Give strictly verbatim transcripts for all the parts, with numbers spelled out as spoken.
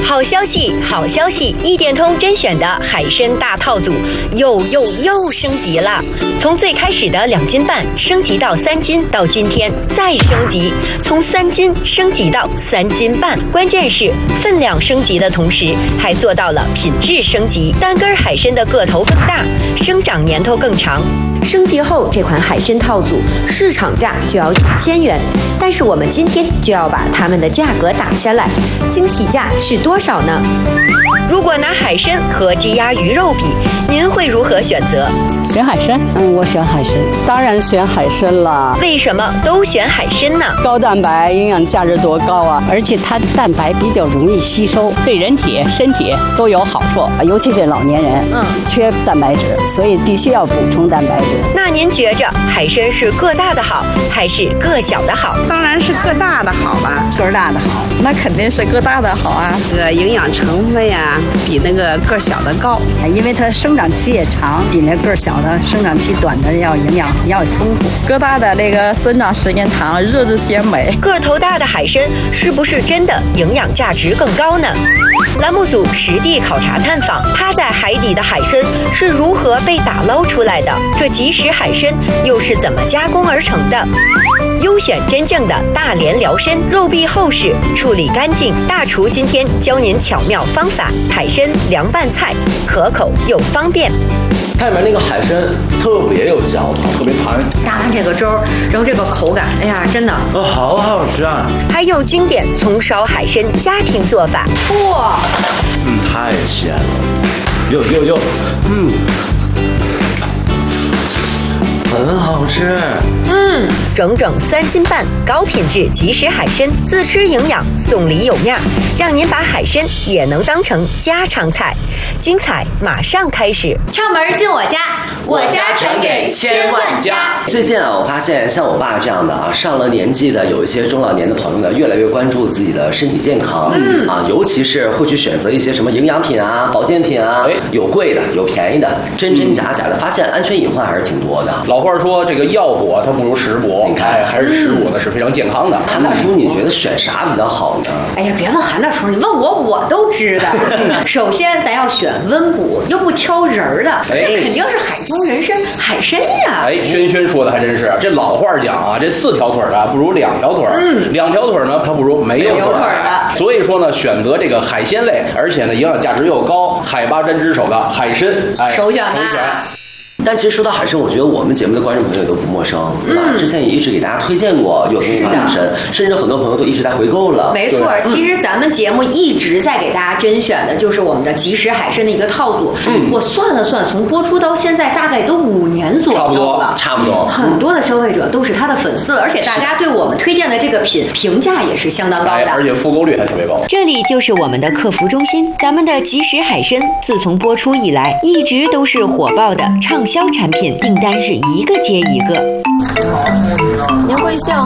好消息，好消息！一点通甄选的海参大套组又又又升级了，从最开始的两斤半升级到三斤，到今天再升级，从三斤升级到三斤半。关键是分量升级的同时，还做到了品质升级，单根海参的个头更大，生长年头更长。升级后，这款海参套组市场价就要几千元，但是我们今天就要把它们的价格打下来，惊喜价是多少呢？如果拿海参和鸡鸭鱼肉比，您会如何选择？ 选海参。 嗯，我选海参，当然选海参了。 为什么都选海参呢？ 高蛋白，营养价值多高啊！而且它蛋白比较容易吸收， 对人体身体都有好处， 尤其是老年人，嗯，缺蛋白质，所以必须要补充蛋白质。 那您觉着海参是个大的好，还是个小的好？ 当然是个大的好吧， 个大的好， 那肯定是个大的好啊。这个营养成分呀，比那个个小的高， 因为它生长期也长，比那个小的生长期短的要营养要丰富。 个大的这个生长时间长，日子鲜美。 个头大的海参是不是真的营养价值更高呢？栏目组实地考察探访，趴在海底的海参是如何被打捞出来的？这即食海参又是怎么加工而成的？优选真正的大连辽参，肉壁厚实，处理干净。大厨今天教您巧妙方法，海参凉拌菜，可口又方便。 它里面那个海参特别有嚼头，特别弹。 搭完这个粥，然后这个口感，哎呀，真的， 哦，好好吃啊！ 还有经典葱烧海参家庭做法，哇， 嗯，太鲜了，有有有，嗯。很好吃， 嗯，整整三斤半，高品质即食海参，自吃营养，送礼有面，让您把海参也能当成家常菜。精彩马上开始，敲门进我家，我家传给千万家。 最近啊，我发现像我爸这样的啊，上了年纪的，有一些中老年的朋友呢，越来越关注自己的身体健康，嗯啊，尤其是会去选择一些什么营养品啊、保健品啊，哎，有贵的，有便宜的，真真假假的，发现安全隐患还是挺多的。 老话说这个药补它不如食补，你看还是食补呢是非常健康的。 韩大叔，你觉得选啥比较好呢？ 哎呀，别问韩大叔，你问我我都知道。首先咱要选温补，又不挑人儿的，哎，肯定是海中人参海参呀。 哎，轩轩说的还真是，这老话讲啊，这四条腿的不如两条腿，嗯，两条腿呢它不如没有腿的。所以说呢，选择这个海鲜类，而且呢营养价值又高，海拔针之首的海参，哎， 首选吧。 但其实说到海参，我觉得我们节目的观众朋友都不陌生，对吧？嗯、之前也一直给大家推荐过有东方海参，甚至很多朋友都一直在回购了。 没错，其实咱们节目一直在给大家甄选的就是我们的即食海参的一个套组。嗯，我算了算，从播出到现在大概都五年左右了， 差不多。 很多的消费者都是他的粉丝，而且大家对我们推荐的这个品评价也是相当高的， 哎、而且复购率还特别高。 这里就是我们的客服中心，咱们的即食海参自从播出以来，一直都是火爆的畅销产品，订单是一个接一个。您贵姓？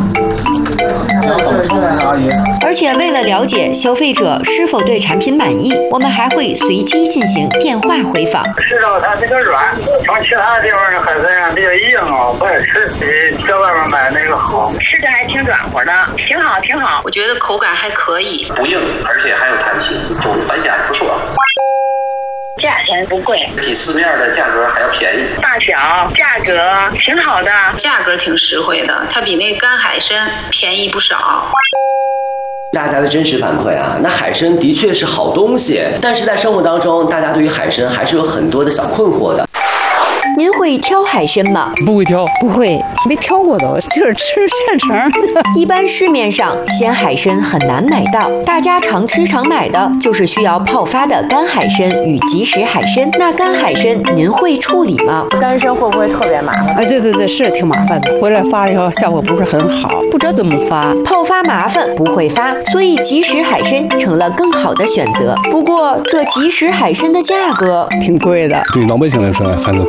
而且为了了解消费者是否对产品满意，我们还会随机进行电话回访。 吃到它比较软，从其他的地方的海参啊比较硬啊，不爱吃，比在外面买那个好。 吃的还挺软和的，挺好挺好，我觉得口感还可以， 不硬，而且还有弹性，就反响不错。 价钱不贵， 比市面的价格还要便宜。 大小价格挺好的，价格挺实惠的，它比那干海参便宜不少。 大家的真实反馈啊，那海参的确是好东西，但是在生活当中，大家对于海参还是有很多的小困惑的。 您会挑海参吗？ 不会挑， 不会，没挑过都，就是吃现成的。 一般市面上鲜海参很难买到，大家常吃常买的就是需要泡发的干海参与即食海参。那干海参您会处理吗？ 干参会不会特别麻烦？ 哎，对对对，是挺麻烦的，回来发以后效果不是很好， 不知道怎么发。 泡发麻烦，不会发，所以即食海参成了更好的选择。不过这即食海参的价格挺贵的， 对老百姓来说还是贵了点。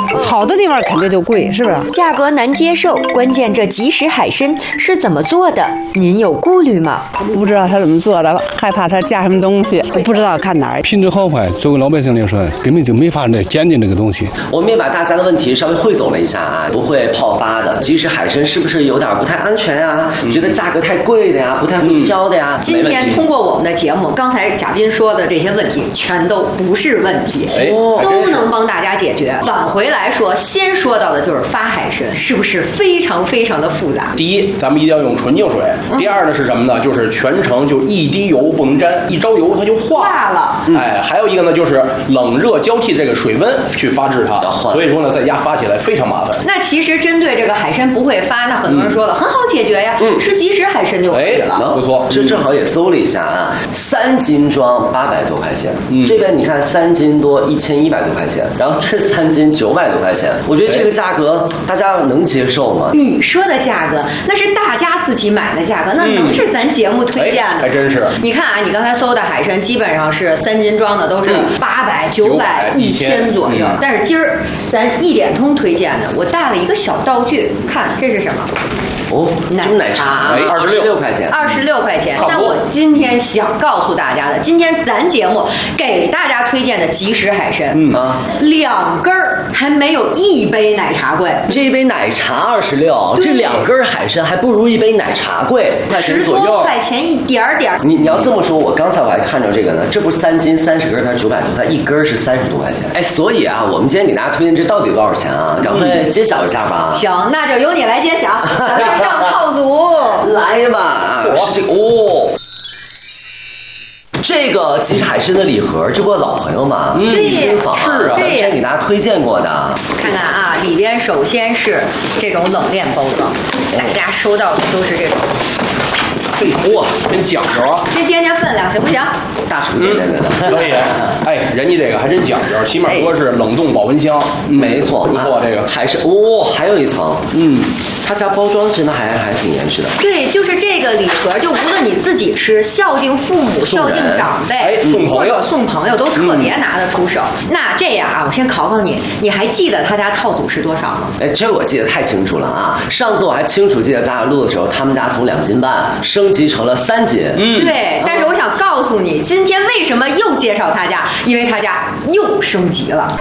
好的地方肯定就贵，是不是？ 价格难接受，关键这即食海参是怎么做的？您有顾虑吗？ 不知道他怎么做的，害怕他加什么东西，不知道看哪儿。 品质好坏，作为老百姓来说，根本就没法来鉴定这个东西。 我们也把大家的问题稍微汇总了一下啊，不会泡发的。即食海参是不是有点不太安全啊？嗯、觉得价格太贵的呀，不太会挑的呀？ 今天通过我们的节目，刚才嘉宾说的这些问题，全都不是问题， 哎、 都能帮大家解决。返回来说，先说到的就是发海参，是不是非常非常的复杂？ 第一，咱们一定要用纯净水。嗯、第二呢是什么呢？就是全程就一滴油不能沾，一着油它就化化了。 嗯、哎，还有一个呢就是冷热交替的这个水温去发制它，所以说呢在家发起来非常麻烦。 那其实针对这个海参不会发，那很多人说了、嗯、很好解决呀，嗯、吃即食海参就可以了。 哎、不错， 这正好也搜了一下啊，三斤装八百多块钱，嗯、这边你看三斤多一千一百多块钱，然后这三斤九百多块钱，我觉得这个价格大家能接受吗？ 你说的价格那是大家自己买的价格，那能是咱节目推荐的吗？ 嗯哎、还真是。 你看啊，你刚才搜的海参基本上是三斤装的，都是八百、九百、一千左右。嗯、但是今儿咱一点通推荐的，我带了一个小道具，看这是什么？ 哦， 奶奶茶，二十六块钱， 二十六块钱。但我今天想告诉大家的，今天咱节目给大家推荐的即食海参，嗯啊，两根儿还没有一杯奶茶贵。 这一杯奶茶二十六，这两根海参还不如一杯奶茶贵， 十多块钱一点点。 你你要这么说，我刚才我还看着这个呢，这不是三斤三十根，它九百多，它一根是三十多块钱。哎，所以啊，我们今天给大家推荐这到底多少钱啊？赶快揭晓一下吧。 行，那就由你来揭晓。咱们上套组来吧，是这个哦。这个即食海参的礼盒，这不是老朋友吗？ 嗯， 新坊是啊， 之前给大家推荐过的。 看看啊，里边首先是这种冷链包装，大家收到的都是这种。 哇，真讲究啊！ 先掂掂分量，行不行？ 大厨掂掂的， 可以。哎，人家这个还真讲究，起码说是冷冻保温箱， 没错， 不错。这个还是哦，还有一层，嗯，他家包装真的还还挺严实的。 对，就是这个礼盒，就无论你自己吃、孝敬父母、孝敬长辈， 哎，送朋友、 送朋友都特别拿得出手。那这样啊，我先考考你，你还记得他家套组是多少吗？ 哎，这我记得太清楚了啊！上次我还清楚记得咱俩录的时候，他们家从两斤半升级成了三斤。 嗯，对。但是我想告诉你，今天为什么又介绍他家？因为他家又升级了。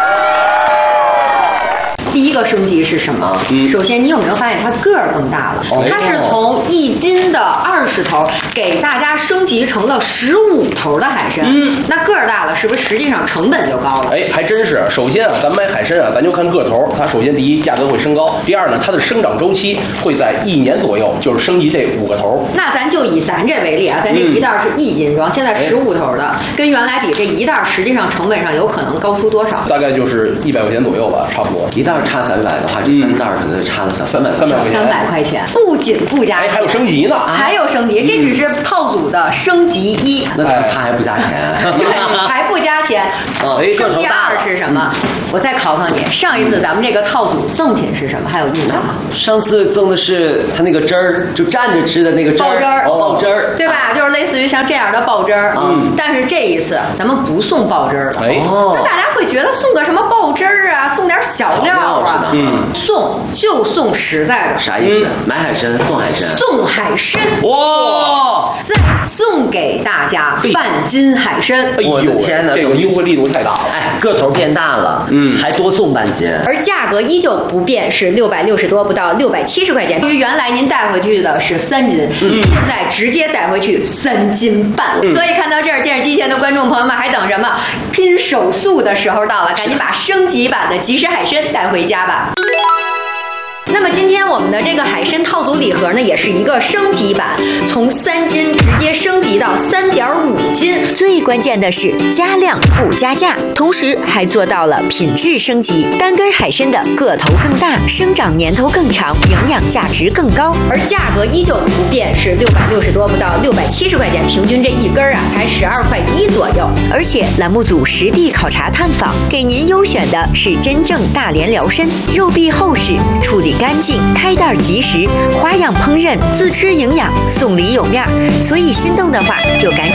第一个升级是什么？嗯、首先，你有没有发现它个儿更大了？哦、它是从一斤的二十头给大家升级成了十五头的海参。嗯，那个儿大了，是不是实际上成本就高了？ 哎，还真是。首先啊，咱买海参啊，咱就看个头。它首先第一价格会升高，第二呢，它的生长周期会在一年左右，就是升级这五个头。 那咱就以咱这为例啊，咱这一袋是一斤装，嗯、现在十五头的，哎、跟原来比，这一袋实际上成本上有可能高出多少？ 大概就是一百块钱左右吧，差不多。 一袋差三百的话，这三袋可能就差了小三百三百块钱。 三百块钱，不仅不加钱， 还有升级呢， 还有升级，这只是套组的升级一。 那他还不加钱， 还不加钱。升级二是什么？我再考考你，上一次咱们这个套组赠品是什么？还有印象吗？ 上次赠的是他那个汁儿，就蘸着吃的那个汁儿， 爆汁儿， 爆汁儿， 对吧？就是类似于像这样的爆汁儿。嗯，但是这一次咱们不送爆汁儿了。哎，就大家会觉得送个什么爆汁儿啊，送点小料啊，嗯，送就送实在的。 啥意思？买海参送海参， 送海参， 哇！ 再送给大家半斤海参。 哎呦，天哪，这个优惠力度太大了！ 哎，个头变大了，嗯，还多送半斤， 而价格依旧不变，是六百六十多，不到六百七十块钱。因为原来您带回去的是三斤，嗯、现在直接带回去三斤半。嗯、所以看到这儿，电视机前的观众朋友们还等什么？拼手速的时候到了，赶紧把升级版的即食海参带回家吧。那么今天我们的这个海参套组礼盒呢，也是一个升级版，从三斤直接升级到三点五斤。 最关键的是加量不加价，同时还做到了品质升级。单根海参的个头更大，生长年头更长，营养价值更高， 而价格依旧不变，是六百六十多不到六百七十块钱，平均这一根啊才十二块一左右。 而且栏目组实地考察探访，给您优选的是真正大连辽参，肉壁厚实，处理干净，开袋即食，花样烹饪，自吃营养，送礼有面。所以心动的话就赶紧拨打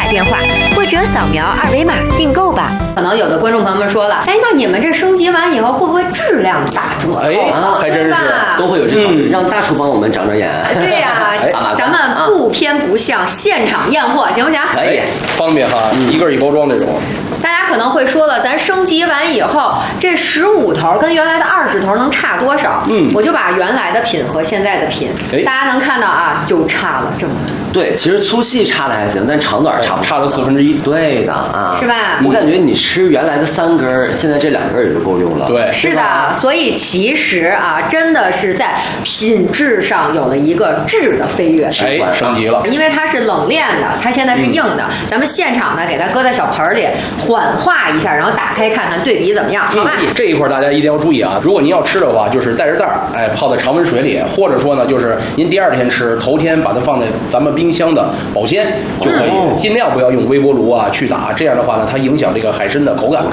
电话或者扫描二维码订购吧。 可能有的观众朋友们说了，哎，那你们这升级完以后会不会质量打折？ 哎，还真是都会有这考虑，让大厨帮我们长长眼。 对呀，咱们不偏不向，现场验货，行不行？ 可以，方便哈，一个一包装这种。 大家可能会说了，咱升级完以后，这十五头跟原来的二十头能差多少？嗯，我就把原来的品和现在的品，大家能看到啊，就差了这么多。 对，其实粗细差的还行，但长短差不差了四分之一。 对的啊， 是吧？ 我感觉你吃原来的三根，现在这两根也就够用了。 对， 是的。所以其实啊，真的是在品质上有了一个质的飞跃， 哎，升级了。 因为它是冷链的，它现在是硬的，嗯、咱们现场呢给它搁在小盆里缓化一下，然后打开看看对比怎么样，好吧？ 嗯、这一块大家一定要注意啊！如果您要吃的话，就是带着袋儿，哎，泡在常温水里，或者说呢，就是您第二天吃，头天把它放在咱们冰箱的保鲜就可以，嗯、尽量不要用微波炉啊去打，这样的话呢，它影响这个海参的口感。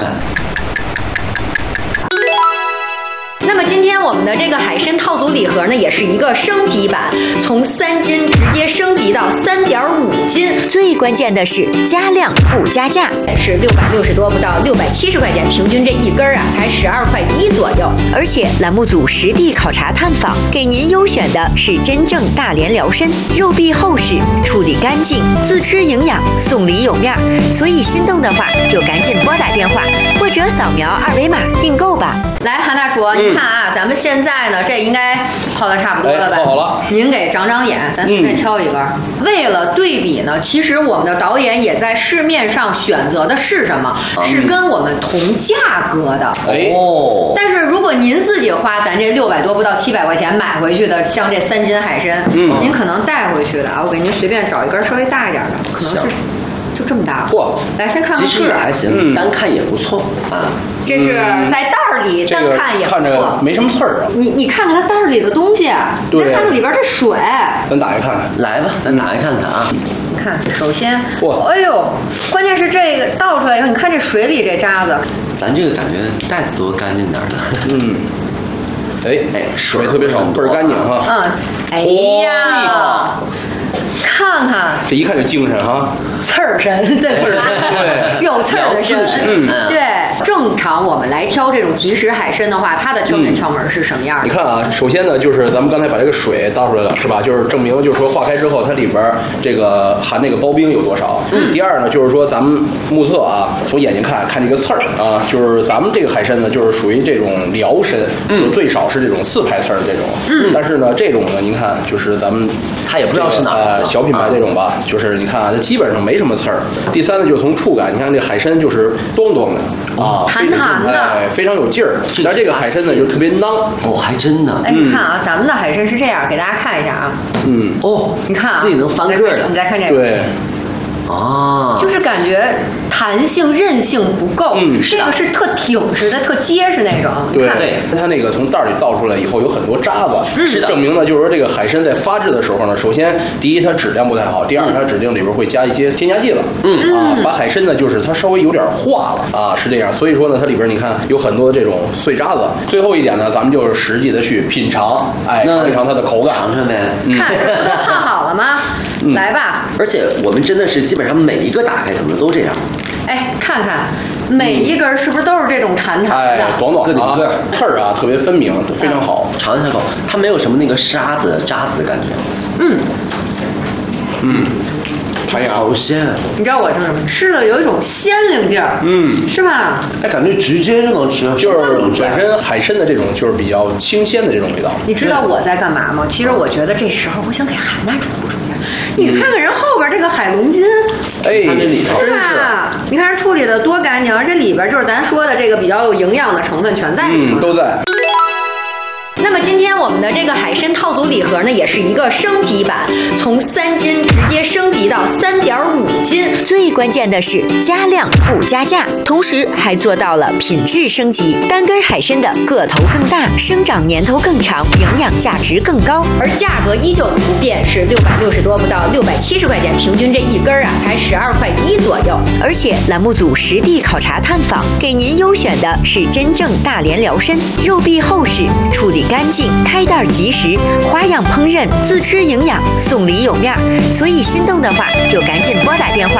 那么今天我们的这个海参套组礼盒呢，也是一个升级版，从三斤直接升级到三点五斤。 最关键的是加量不加价， 是六百六十多不到六百七十块钱，平均这一根啊才十二块一左右。 而且栏目组实地考察探访，给您优选的是真正大连辽参，肉壁厚实，处理干净，自吃营养，送礼有面。所以心动的话就赶紧拨打电话或者扫描二维码订购吧。 来，韩大厨，你看啊，嗯、咱们现在呢，这应该泡的差不多了吧？ 哎、泡好了。 您给长长眼，咱随便挑一根。嗯、为了对比呢，其实我们的导演也在市面上选择的是什么？嗯、是跟我们同价格的。 哦。 但是如果您自己花咱这六百多不到七百块钱买回去的，像这三斤海参，嗯，您可能带回去的啊，我给您随便找一根稍微大一点的，可能是。就这么大， 嚯！ 来先看看， 其实也还行，嗯、单看也不错啊。 这是在袋儿里、嗯、单看也不错， 看着没什么刺儿啊。 你你看看它袋儿里的东西，你再看看里边这水。 咱打开看看， 来吧，咱打开看看啊。 你看，首先，嚯，哎呦，关键是这个倒出来以后，你看这水里这渣子， 咱这个感觉袋子多干净点的， 嗯。哎哎，水特别少，倍儿干净哈。 嗯，哎呀。看看， 这一看就精神哈， 刺儿身，对刺儿，有刺儿的身，嗯，对。正常我们来挑这种即食海参的话，它的挑选窍门是什么样的？ 你看啊，首先呢，就是咱们刚才把这个水倒出来了，是吧？就是证明，就是说化开之后，它里边这个含那个刨冰有多少。嗯。第二呢，就是说咱们目测啊，从眼睛看看这个刺儿啊，就是咱们这个海参呢，就是属于这种辽参，嗯，最少是这种四排刺儿这种。嗯。但是呢，这种呢，您看，就是咱们它也不知道是哪呃小品牌那种吧，就是你看啊，它基本上没什么刺儿。第三呢，就是从触感，你看这海参就是咚咚的啊。 弹弹的， 哎，非常有劲儿。但这个海参呢，就特别囊。 哦，还真的。 哎，你看啊，咱们的海参是这样，给大家看一下啊。 嗯。 哦， 你看啊， 自己能翻个的。 你再看这个。 对。 啊， 就是感觉弹性韧性不够，嗯，这个是特挺实的、特结实那种。 对，它那个从袋里倒出来以后有很多渣子，是的，证明呢就是说这个海参在发制的时候呢，首先第一它质量不太好，第二它指定里边会加一些添加剂了，嗯啊，把海参呢就是它稍微有点化了啊，是这样，所以说呢它里边你看有很多这种碎渣子。最后一点呢，咱们就是实际的去品尝，哎，尝一尝它的口感， 尝尝呗。 看这不都泡好了吗？来吧。 而且我们真的是基本上每一个打开可能都这样。 哎，看看每一根是不是都是这种弹弹的？ 哎，短短的啊，刺儿啊特别分明，非常好。 尝一下口，它没有什么那个沙子渣子的感觉。 嗯嗯，弹牙好鲜。 你知道我吃什么？吃了有一种鲜灵劲儿，嗯，是吧？ 哎，感觉直接就能吃， 就是本身海参的这种就是比较清鲜的这种味道。 你知道我在干嘛吗？其实我觉得这时候我想给韩大厨补充一下。你看看人后边这个海龙筋， 哎，这里头是吧？你看人处理的多干净，而且里边就是咱说的这个比较有营养的成分全在里面， 嗯，都在。 那么今天我们的这个海参套组礼盒呢，也是一个升级版，从三斤直接升级到三点五斤。 最关键的是加量不加价，同时还做到了品质升级。单根海参的个头更大，生长年头更长，营养价值更高， 而价格依旧不变，是六百六十多不到六百七十块钱，平均这一根啊才十二块一左右。 而且栏目组实地考察探访，给您优选的是真正大连辽参，肉壁厚实，处理干净，开袋即食，花样烹饪，自吃营养，送礼有面。所以心动的话就赶紧拨打电话或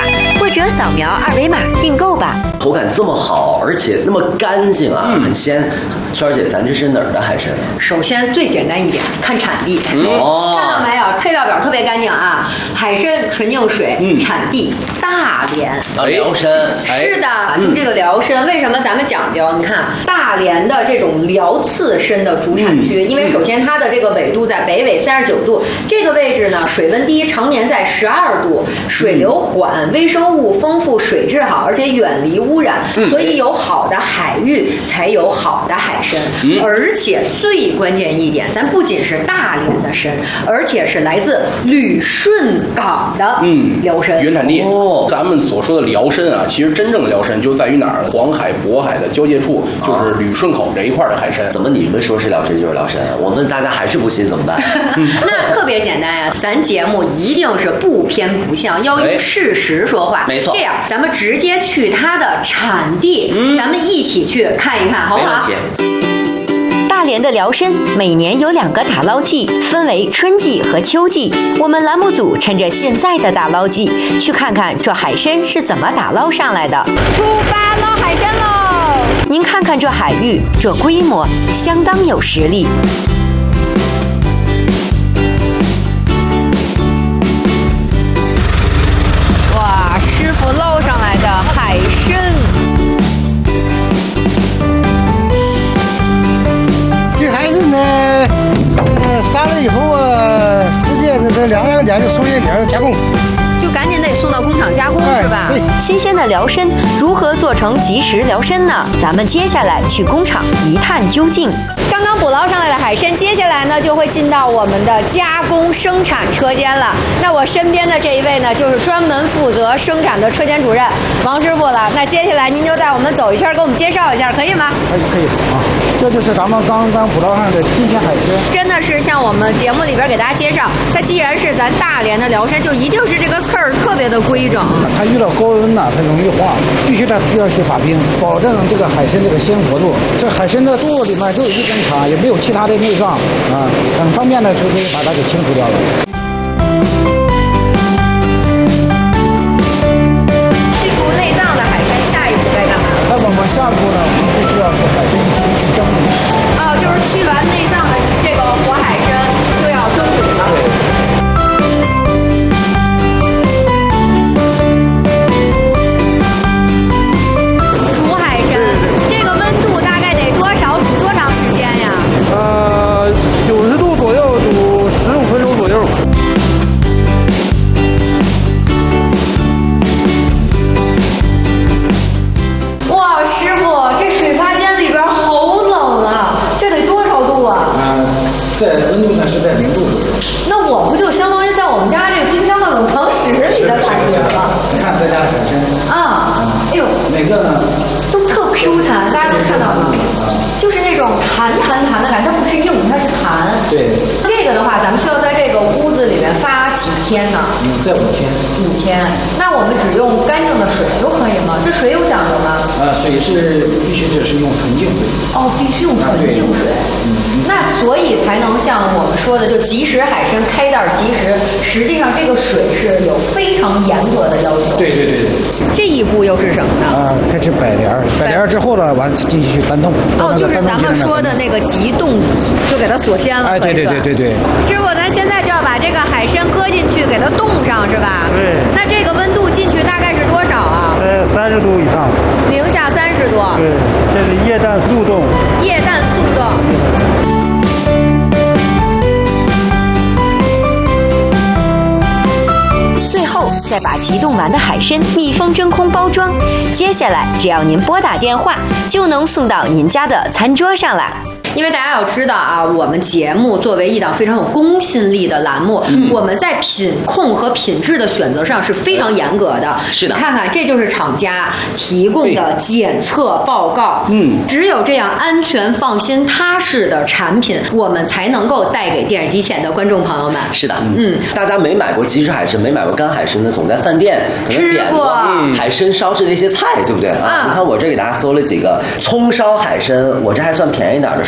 或者扫描二维码订购吧。 口感这么好，而且那么干净啊，嗯、很鲜。圈儿姐，咱这是哪儿的海参？ 首先最简单一点，看产地。 哦， 看到没有？配料表特别干净啊，海参纯净水，嗯、产地大连。 啊，辽参。 是的，就这个辽参，为什么咱们讲究？你看大连的这种辽刺参的主产区，嗯、因为首先它的这个纬度在北纬三十九度，这个位置呢水温低，常年在十二度，水流缓，微生物丰富，水质好，而且远离污染，嗯、所以有好的海域才有好的海参。嗯、而且最关键一点，咱不仅是大连的参，而且是来自旅顺港的嗯辽参原产地。哦，咱们所说的辽参啊，其实真正的辽参就在于哪儿？黄海、渤海的交界处，就是旅顺口这一块的海参。 怎么你们说是辽参就是辽参？我问大家还是不信怎么办？ 那特别简单呀、啊，咱节目一定是不偏不向，要用事实说话。 没错， 这样咱们直接去它的产地，嗯、咱们一起去看一看，好不好？ 大连的辽参每年有两个打捞季，分为春季和秋季。我们栏目组趁着现在的打捞季，去看看这海参是怎么打捞上来的。 出发捞海参喽！ 您看看这海域，这规模相当有实力。 哇，师傅捞上来的海参。 呢，呃，杀了以后啊，时间这两两天就送进点加工， 就赶紧得送到工厂加工、哎、是吧？ 对。 新鲜的辽参如何做成即食辽参呢？咱们接下来去工厂一探究竟。 刚刚捕捞上来的海参，接下来呢就会进到我们的加工生产车间了。那我身边的这一位呢，就是专门负责生产的车间主任王师傅了。那接下来您就带我们走一圈，给我们介绍一下，可以吗？ 可以，可以啊。这就是咱们刚刚捕捞上的新鲜海参， 真的是像我们节目里边给大家介绍，它既然是咱大连的辽参，就一定是这个刺儿特别的规整。 它遇到高温呢，它容易化，必须它需要去打冰，保证这个海参这个鲜活度。这海参的肚子里面就有一根肠，也没有其他的内脏啊，很方便的就可以把它给清除掉了。 去除内脏的海参，下一步该干嘛？ 那我们下一步呢，我们就需要去海参进行去蒸煮。 哦，就是去完内脏的这个活海参就要蒸煮了。煮海参，这个温度大概得多少煮多长时间呀？ 呃，九十度左右，煮十五分钟左右。 哇，师傅，这水发间里边好冷啊！这得多少度啊？ 啊、呃，在温度呢是在零度左右。那我不就相当于在我们家这个冰箱的冷藏室里的感觉吗？ 你看咱家的海参啊，哎呦， 每个呢都特 Q 弹，大家能看到吗？就是那种弹弹弹的感觉，它不是硬，它是弹。 对。 这个的话，咱们需要在这个屋子里面发几天呢？ 嗯，在五天。 五天。那我们只用干净的水就可以吗？这水有讲究吗？ 啊，水是必须就是用纯净水。 哦，必须用纯净水。嗯。那所以才能像我们说的，就即食海参开袋即食。实际上，这个水是有非常严格的要求。 对对对对。 这一步又是什么呢？ 啊，开始摆帘儿，摆帘儿之后呢，完进去去干冻。 哦，就是咱们说的那个急冻，就给它锁鲜了。 哎，对对对对对。 师傅，咱现在就要把这个海参搁进去，给它冻上，是吧？ 对。 那这个温度进去大概是多少啊？ 呃，三十度以上。 零下三十度。 对，这是液氮速冻。 液氮速冻。 最后再把急冻完的海参密封真空包装，接下来只要您拨打电话，就能送到您家的餐桌上了。 因为大家要知道啊，我们节目作为一档非常有公信力的栏目，嗯、我们在品控和品质的选择上是非常严格的。 是的， 你看看，这就是厂家提供的检测报告。嗯，只有这样安全、放心、踏实的产品，我们才能够带给电视机前的观众朋友们。 是的，嗯，大家没买过即食海参，没买过干海参的，总在饭店可能点过海参烧制的一些菜，对不对啊？嗯、你看我这给大家搜了几个葱烧海参，我这还算便宜点的，是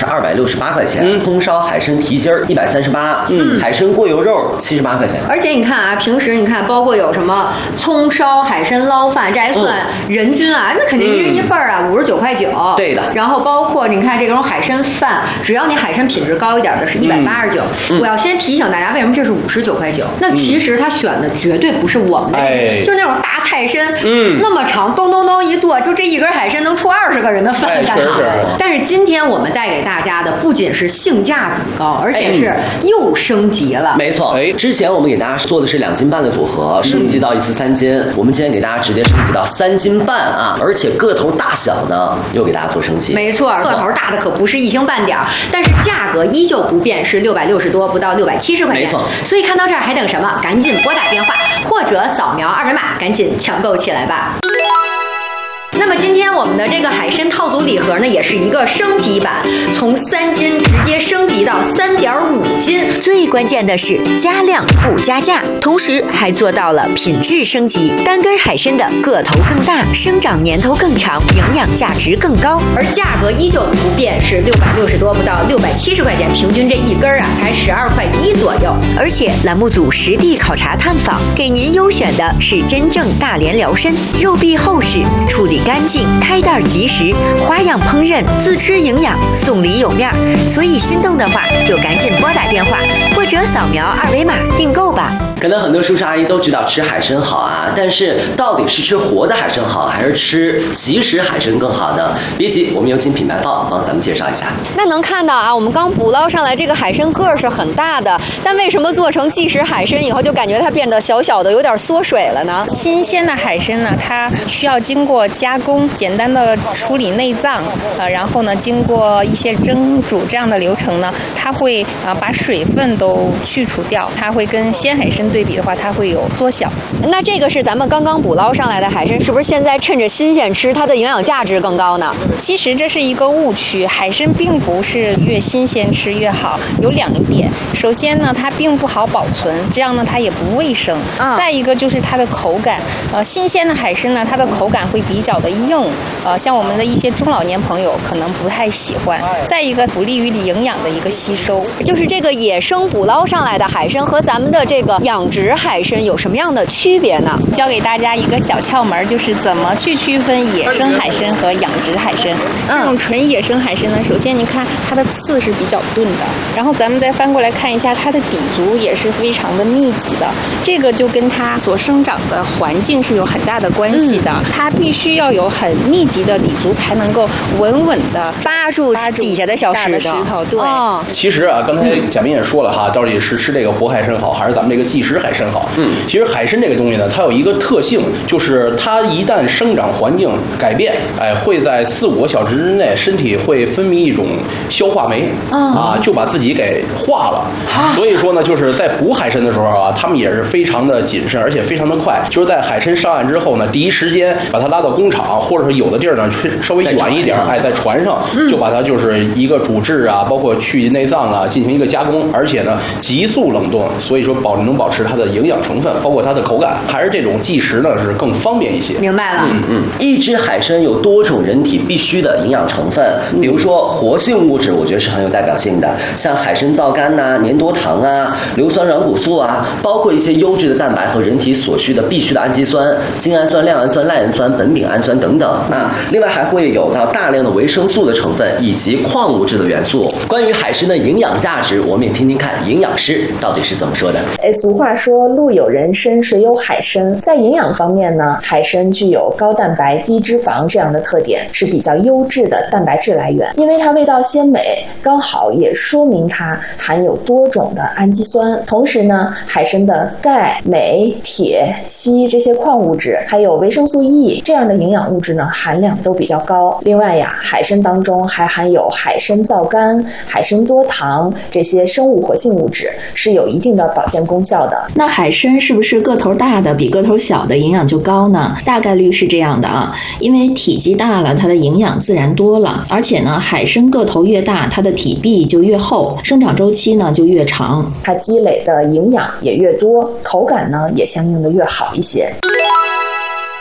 二百六十八块钱，嗯，葱烧海参蹄筋儿一百三十八，嗯，海参过油肉七十八块钱。 而且你看啊，平时你看，包括有什么葱烧海参捞饭，这还算人均啊，那肯定一人一份啊，五十九块九。 对的。 然后包括你看这种海参饭，只要你海参品质高一点的是一百八十九。我要先提醒大家，为什么这是五十九块九？那其实他选的绝对不是我们的，哎、就是那种大菜参，嗯，那么长，咚咚咚一剁，就这一根海参能出二十个人的饭干好。但是今天我们带给大家的不仅是性价比高，而且是又升级了。 没错，哎，之前我们给大家做的是两斤半的组合，升级到一次三斤，我们今天给大家直接升级到三斤半啊，而且个头大小呢又给大家做升级。 没错，个头大的可不是一星半点，但是价格依旧不变，是六百六十多，不到六百七十块钱。没错，所以看到这儿还等什么？赶紧拨打电话或者扫描二维码，赶紧抢购起来吧。那么今天我们的这个海参套组礼盒呢，也是一个升级版，从三斤直接升级到三点五斤。 最关键的是加量不加价，同时还做到了品质升级。单根海参的个头更大，生长年头更长，营养价值更高， 而价格依旧不变，是六百六十多，不到六百七十块钱，平均这一根啊才十二块一左右。 而且栏目组实地考察探访，给您优选的是真正大连辽参，肉壁厚实，处理干净，开袋即食，花样烹饪，自吃营养，送礼有面。所以心动的话就赶紧拨打电话或者扫描二维码订购吧。 可能很多叔叔阿姨都知道吃海参好啊，但是到底是吃活的海参好，还是吃即食海参更好呢？别急，我们有请品牌方帮咱们介绍一下。 那能看到啊，我们刚捕捞上来这个海参个儿是很大的，但为什么做成即食海参以后就感觉它变得小小的，有点缩水了呢？ 新鲜的海参呢，它需要经过加工，简单的处理内脏，呃，然后呢，经过一些蒸煮这样的流程呢，它会啊、呃、把水分都去除掉，它会跟鲜海参对比的话，它会有缩小。 那这个是咱们刚刚捕捞上来的海参，是不是现在趁着新鲜吃，它的营养价值更高呢？ 其实这是一个误区，海参并不是越新鲜吃越好，有两点。首先呢，它并不好保存，这样呢它也不卫生。嗯、再一个就是它的口感，呃，新鲜的海参呢，它的口感会比较的硬，呃，像我们的一些中老年朋友可能不太喜欢。再一个不利于营养的一个吸收。 就是这个野生捕捞上来的海参和咱们的这个养殖海参有什么样的区别呢？ 教给大家一个小窍门，就是怎么去区分野生海参和养殖海参。嗯、这种纯野生海参呢，首先你看它的刺是比较钝的，然后咱们再翻过来看一下它的底足也是非常的密集的，这个就跟它所生长的环境是有很大的关系的。嗯、它必须要有很密集的底足，才能够稳稳的扒住底下的小石头。 石头对、 哦。 其实啊，刚才贾斌也说了哈，到底是吃这个活海参好，还是咱们这个即食海参好？嗯，其实海参这个东西呢，它有一个特性，就是它一旦生长环境改变，哎，会在四五个小时之内，身体会分泌一种消化酶，哦、啊，就把自己给化了。啊、所以说呢，就是在捕海参的时候啊，他们也是非常的谨慎，而且非常的快。就是在海参上岸之后呢，第一时间把它拉到工厂，或者是有的地儿呢稍微远一点，哎，在船上就把它就是一个煮制啊，包括去内脏啊，进行一个加工，而且呢急速冷冻，所以说保能保持它的营养成分，包括它的口感，还是这种即食呢是更方便一些。 明白了。 嗯嗯，一只海参有多种人体必需的营养成分，比如说活性物质，我觉得是很有代表性的，像海参皂苷呐、粘多糖啊、硫酸软骨素啊，包括一些优质的蛋白和人体所需的必需的氨基酸、精氨酸、亮氨酸、赖氨酸、苯丙氨酸等等啊。另外还会有到大量的维生素的成分以及矿物质的元素。关于海参的营养价值，我们也听听看营养师到底是怎么说的。 哎，俗话说路有人参，水有海参。在营养方面呢，海参具有高蛋白、低脂肪这样的特点，是比较优质的蛋白质来源。因为它味道鲜美，刚好也说明它含有多种的氨基酸。同时呢，海参的钙、镁、铁、硒这些矿物质，还有维生素 E 这样的营养物质呢，含量都比较高。另外呀，海参当中还含有海参皂苷、海参多糖这些生物活性物质，是有一定的保健功效的。 那海参是不是个头大的比个头小的营养就高呢？大概率是这样的啊，因为体积大了，它的营养自然多了，而且呢，海参个头越大，它的体壁就越厚，生长周期呢就越长， 它积累的营养也越多，口感呢也相应的越好一些。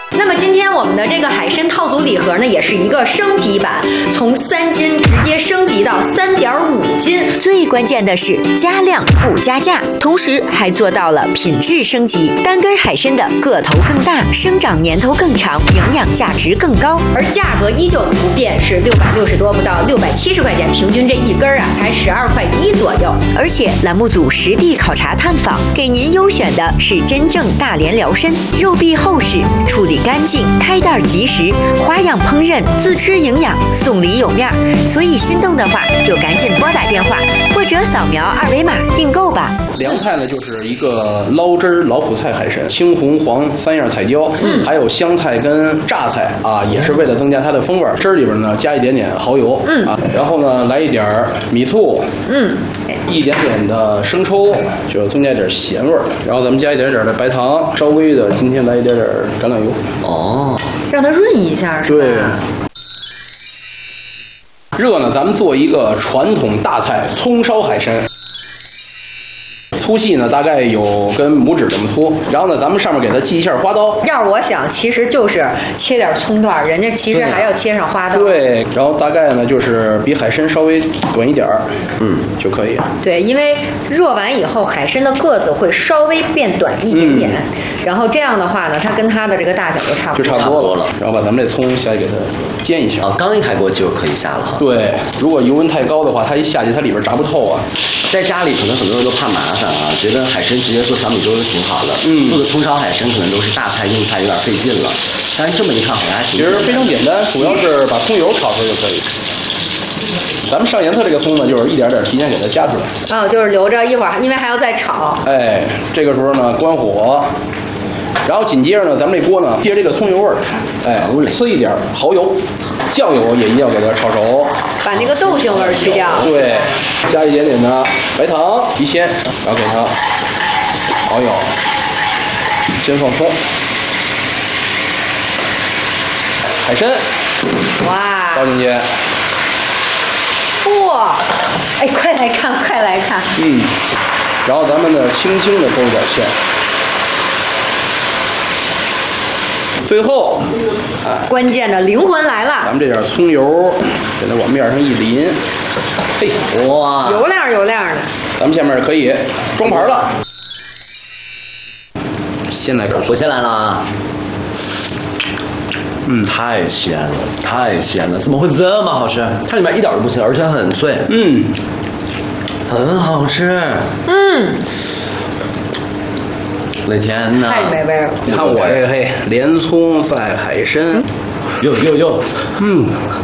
那么今天我们的这个海参套组礼盒呢，也是一个升级版，从三斤直接升级到三点五斤。 最关键的是加量不加价，同时还做到了品质升级。单根海参的个头更大，生长年头更长，营养价值更高， 而价格依旧不变，是六百六十多不到六百七十块钱，平均这一根啊才十二块一左右。 而且栏目组实地考察探访，给您优选的是真正大连辽参，肉壁厚实，处理干净，开袋及时，花样烹饪，自吃营养，送礼有面。所以心动的话，就赶紧拨打电话或者扫描二维码订购吧。 凉菜呢，就是一个捞汁儿老普菜海参，青红黄三样彩椒，嗯，还有香菜跟榨菜啊，也是为了增加它的风味。汁儿里边呢加一点点蚝油，嗯啊，然后呢来一点米醋，嗯，一点点的生抽，就增加一点咸味儿。然后咱们加一点点的白糖，稍微的今天来一点点橄榄油， 哦，让它润一下是吧？ 对。热呢，咱们做一个传统大菜葱烧海参。粗细呢，大概有跟拇指这么粗。然后呢，咱们上面给它系一下花刀。 要是我想，其实就是切点葱段，人家其实还要切上花刀。 对，然后大概呢就是比海参稍微短一点儿，嗯，就可以。 对，因为热完以后，海参的个子会稍微变短一点点，嗯、然后这样的话呢，它跟它的这个大小就差不多， 就差不多了。然后把咱们这葱下去给它煎一下。 啊，刚一开锅就可以下了哈。 对，如果油温太高的话，它一下去它里边炸不透啊。 在家里可能很多人都怕麻烦啊，觉得海参直接做小米粥就挺好的。嗯，做的葱烧海参可能都是大菜硬菜，有点费劲了。但是这么一看，好像还挺其实非常简单，主要是把葱油炒出来就可以。咱们上颜色这个葱呢，就是一点点提前给它加出来。 哦，就是留着一会儿，因为还要再炒。 哎，这个时候呢，关火。然后紧接着呢，咱们这锅呢，借着这个葱油味儿，哎，呲一点蚝油，酱油也一定要给它炒熟， 把那个豆腥味儿去掉。 对，加一点点的白糖提鲜，然后给它蚝油，先放葱，海参， 哇， 倒进去， 哇，哎，快来看，快来看， 嗯，然后咱们呢，轻轻的勾一点芡。最后， 哎，关键的灵魂来了， 咱们这点葱油给它往面上一淋，嘿， 哇， 油亮油亮的。 咱们下面可以装盘了。先来这儿， 我先来了啊。嗯，太鲜了，太鲜了，怎么会这么好吃？它里面一点都不腥，而且很脆，嗯，很好吃，嗯。我的天哪！ 太美味了！ 你看我这个嘿，连葱赛海参， 哟哟哟，嗯，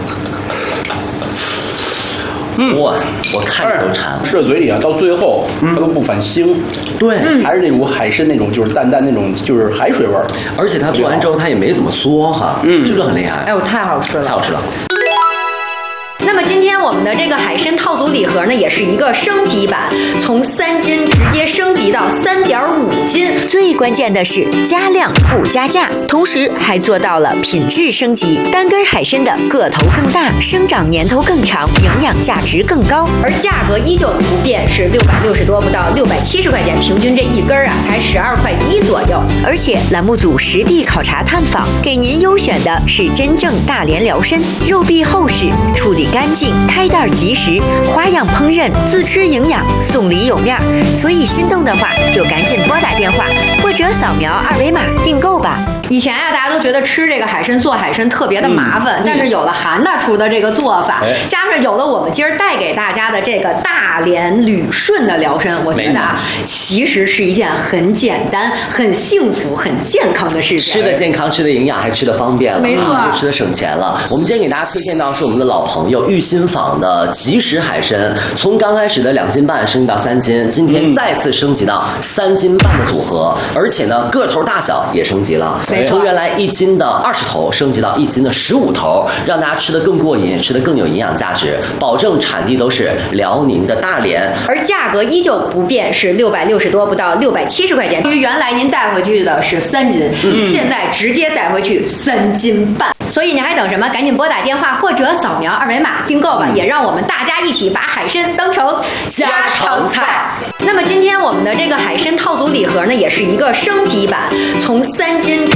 嗯，哇，我看着都馋。 吃到嘴里啊，到最后它都不反腥， 对， 还是那种海参那种就是淡淡那种就是海水味儿， 而且它做完之后它也没怎么缩哈，嗯，这个很厉害。 哎呦，太好吃了， 太好吃了。 那么今天我们的这个海参套组礼盒呢，也是一个升级版，从三斤直接升级到三点五斤。 最关键的是加量不加价，同时还做到了品质升级。单根海参的个头更大，生长年头更长，营养价值更高， 而价格依旧不变，是六百六十多不到六百七十块钱，平均这一根啊才十二块一左右。 而且栏目组实地考察探访，给您优选的是真正大连辽参，肉壁厚实，处理干净，开袋及时，花样烹饪，自吃营养，送礼有面。所以心动的话，就赶紧拨打电话或者扫描二维码订购吧。 以前啊，大家都觉得吃这个海参做海参特别的麻烦，嗯、但是有了韩大厨的这个做法，哎、加上有了我们今儿带给大家的这个大连旅顺的辽参，我觉得啊，其实是一件很简单、很幸福、很健康的事情。 吃的健康，吃的营养，还吃的方便了， 没错， 嗯、吃的省钱了。我们今天给大家推荐到是我们的老朋友玉新坊的即食海参，从刚开始的两斤半升级到三斤，今天再次升级到三斤半的组合，而且呢个头大小也升级了。从原来一斤的二十头升级到一斤的十五头，让大家吃得更过瘾，吃得更有营养价值，保证产地都是辽宁的大连， 而价格依旧不变，是六百六十多不到六百七十块钱。因为原来您带回去的是三斤，嗯、现在直接带回去三斤半，所以你还等什么？赶紧拨打电话或者扫描二维码订购吧，嗯、也让我们大家一起把海参当成家常菜。那么今天我们的这个海参套组礼盒呢，也是一个升级版，从三斤直接升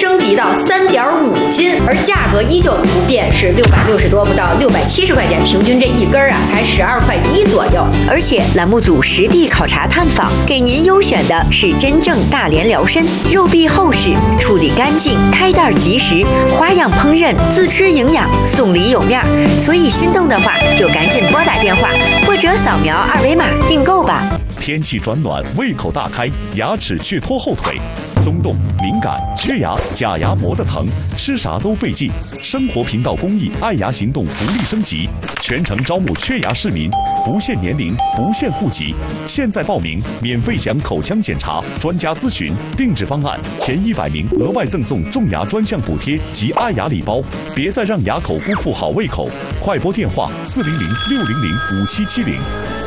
升级到三点五斤，而价格依旧不变，是六百六十多不到六百七十块钱，平均这一根啊才十二块一左右。 而且栏目组实地考察探访，给您优选的是真正大连辽参，肉壁厚实，处理干净，开袋即食，花样烹饪，自吃营养，送礼有面。所以心动的话，就赶紧拨打电话或者扫描二维码订购吧。 天气转暖，胃口大开，牙齿却拖后腿，松动、敏感、缺牙、假牙磨得疼，吃啥都费劲。生活频道公益爱牙行动福利升级，全程招募缺牙市民，不限年龄，不限户籍。现在报名，免费享口腔检查、专家咨询、定制方案，前一百名额外赠送种牙专项补贴及爱牙礼包。别再让牙口辜负好胃口，快拨电话四零零六零零五七七零。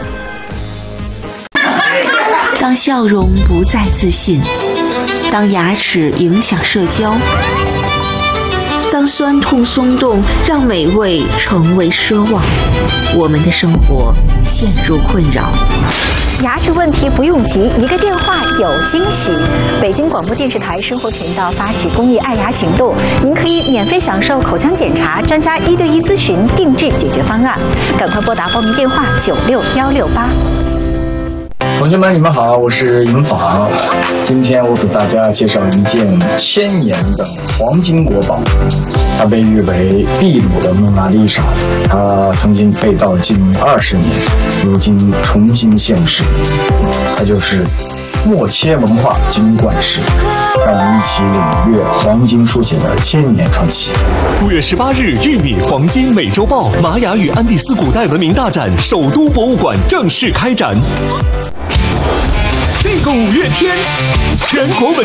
当笑容不再自信，当牙齿影响社交，当酸痛松动让美味成为奢望，我们的生活陷入困扰。 牙齿问题不用急，一个电话有惊喜。北京广播电视台生活频道发起公益爱牙行动，您可以免费享受口腔检查、专家一对一咨询、定制解决方案。赶快拨打报名电话九六幺六八。 同学们，你们好，我是尹昉。今天我给大家介绍一件千年的黄金国宝，它被誉为秘鲁的蒙娜丽莎，它曾经被盗近二十年，如今重新现世。它就是墨切文化金冠石，让我们一起领略黄金书写的千年传奇。 五月十八日，玉米黄金美洲豹玛雅与安第斯古代文明大展首都博物馆正式开展。这个五月天，全国文